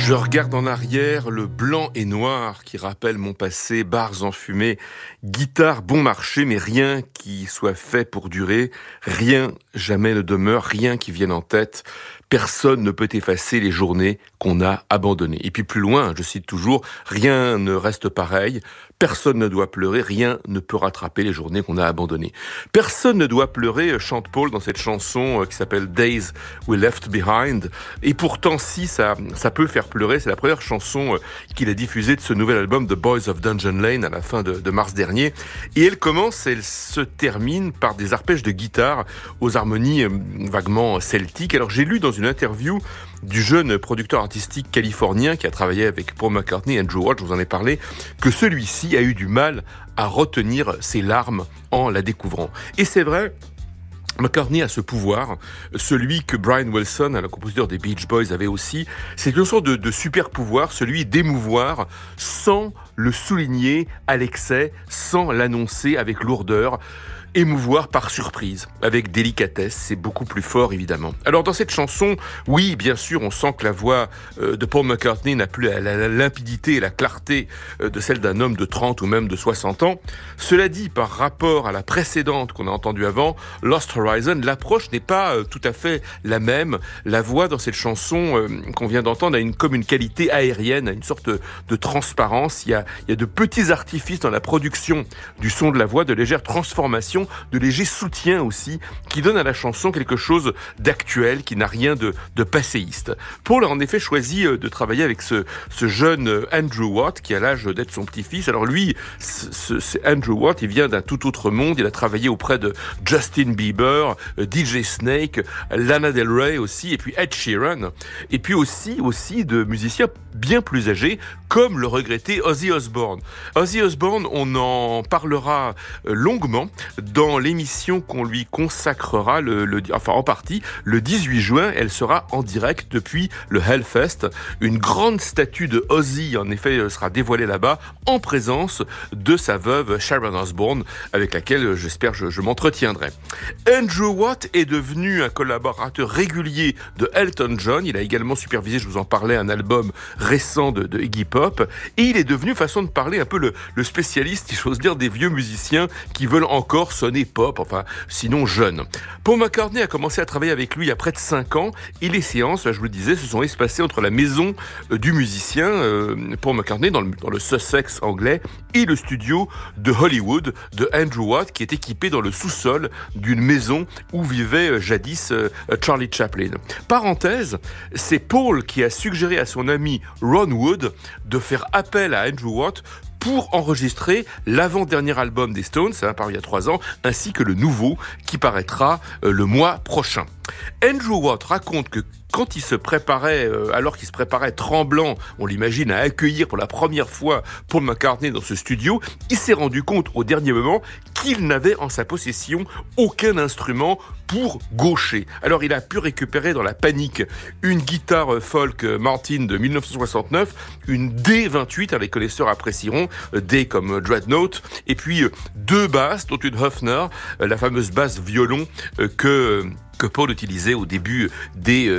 Je regarde en arrière le blanc et noir qui rappelle mon passé, bars enfumés, guitare bon marché, mais rien qui soit fait pour durer, rien jamais ne demeure, rien qui vienne en tête. Personne ne peut effacer les journées qu'on a abandonnées. Et puis plus loin, je cite toujours, rien ne reste pareil, personne ne doit pleurer, rien ne peut rattraper les journées qu'on a abandonnées. Personne ne doit pleurer, chante Paul dans cette chanson qui s'appelle Days We Left Behind. Et pourtant, si ça peut faire pleurer, c'est la première chanson qu'il a diffusée de ce nouvel album The Boys of Dungeon Lane à la fin de mars dernier. Et elle se termine par des arpèges de guitare aux harmonies vaguement celtiques. Alors j'ai lu dans une interview du jeune producteur artistique californien qui a travaillé avec Paul McCartney et Andrew Watt, je vous en ai parlé, que celui-ci a eu du mal à retenir ses larmes en la découvrant. Et c'est vrai, McCartney a ce pouvoir, celui que Brian Wilson, le compositeur des Beach Boys, avait aussi. C'est une sorte de super pouvoir, celui d'émouvoir sans le souligner à l'excès, sans l'annoncer avec lourdeur. Émouvoir par surprise, avec délicatesse, c'est beaucoup plus fort évidemment. Alors dans cette chanson, oui, bien sûr, on sent que la voix de Paul McCartney n'a plus la limpidité et la clarté de celle d'un homme de 30 ou même de 60 ans. Cela dit, par rapport à la précédente qu'on a entendue avant, Lost Horizon, l'approche n'est pas tout à fait la même. La voix dans cette chanson qu'on vient d'entendre a comme une qualité aérienne, a une sorte de transparence. Il y a de petits artifices dans la production du son de la voix, de légères transformations, de léger soutien aussi, qui donne à la chanson quelque chose d'actuel, qui n'a rien de passéiste. Paul a en effet choisi de travailler avec ce jeune Andrew Watt, qui a l'âge d'être son petit-fils. Alors lui, c'est Andrew Watt, il vient d'un tout autre monde, il a travaillé auprès de Justin Bieber, DJ Snake, Lana Del Rey aussi, et puis Ed Sheeran, et puis aussi de musiciens bien plus âgés, comme le regretté Ozzy Osbourne. Ozzy Osbourne, on en parlera longuement dans l'émission qu'on lui consacrera, en partie, le 18 juin. Elle sera en direct depuis le Hellfest. Une grande statue de Ozzy, en effet, sera dévoilée là-bas, en présence de sa veuve Sharon Osbourne, avec laquelle, j'espère, je m'entretiendrai. Andrew Watt est devenu un collaborateur régulier de Elton John. Il a également supervisé, je vous en parlais, un album récent de Iggy Pop. Et il est devenu, façon de parler, un peu le spécialiste, si j'ose dire, des vieux musiciens qui veulent encore sonner pop, enfin, sinon jeune. Paul McCartney a commencé à travailler avec lui il y a près de 5 ans, et les séances, je vous le disais, se sont espacées entre la maison du musicien, Paul McCartney, dans le Sussex anglais, et le studio de Hollywood de Andrew Watt, qui est équipé dans le sous-sol d'une maison où vivait jadis Charlie Chaplin. Parenthèse, c'est Paul qui a suggéré à son ami Ron Wood de faire appel à Andrew Watt pour enregistrer l'avant-dernier album des Stones, paru il y a 3 ans, ainsi que le nouveau qui paraîtra le mois prochain. Andrew Watt raconte que quand il se préparait, alors qu'il se préparait tremblant, on l'imagine, à accueillir pour la première fois Paul McCartney dans ce studio, il s'est rendu compte au dernier moment qu'il n'avait en sa possession aucun instrument pour gaucher. Alors il a pu récupérer dans la panique une guitare folk Martin de 1969, une D28, les connaisseurs apprécieront, D comme Dreadnought, et puis 2 basses, dont une Hofner, la fameuse basse violon que Paul utilisait au début des